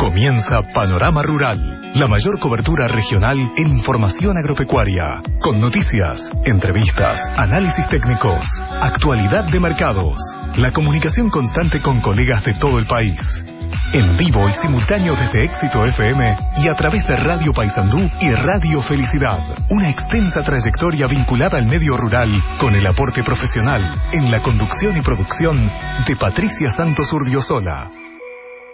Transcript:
Comienza Panorama Rural, la mayor cobertura regional en información agropecuaria, con noticias, entrevistas, análisis técnicos, actualidad de mercados, la comunicación constante con colegas de todo el país. En vivo y simultáneo desde Éxito FM y a través de Radio Paysandú y Radio Felicidad. Una extensa trayectoria vinculada al medio rural con el aporte profesional en la conducción y producción de Patricia Santos Urdiosola.